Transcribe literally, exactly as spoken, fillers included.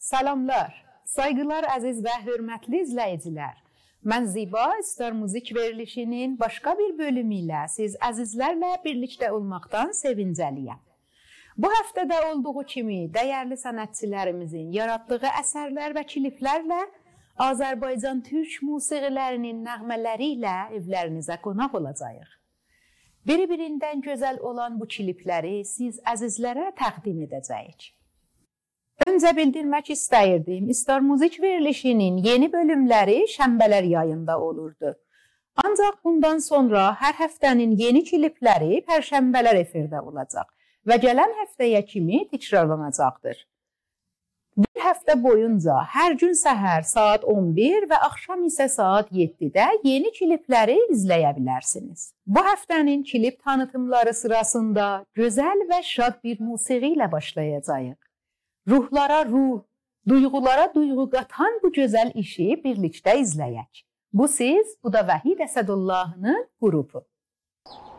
Salamlar, saygılar əziz və hörmətli izləyicilər. Mən Ziba, Star Müzik verilişinin başqa bir bölümü ilə siz əzizlərlə birlikdə olmaqdan sevincəliyəm. Bu həftədə olduğu kimi dəyərli sənətçilərimizin yaratdığı əsərlər və kliplərlə Azərbaycan türk musiqilərinin nəğmələri ilə evlərinizə qonaq olacağıq. Bir-birindən gözəl olan bu klipləri siz əzizlərə təqdim edəcəyik. Öncə bildirmək istəyirdim, Star Müzik verilişinin yeni bölümləri şənbələr yayında olurdu. Ancaq bundan sonra hər həftənin yeni klipləri pərşənbələr efirdə olacaq və gələn həftəyə kimi təkrarlanacaqdır. Bir həftə boyunca hər gün səhər saat on bir və axşam isə saat yeddidə yeni klipləri izləyə bilərsiniz. Bu həftənin klip tanıtımları sırasında gözəl və şad bir musiqi ilə başlayacağıq. Ruhlara ruh, duyğulara duyğu qatan bu gözəl işi birlikdə izləyək. Bu siz, bu da Vahid Əsədullahın qrupu.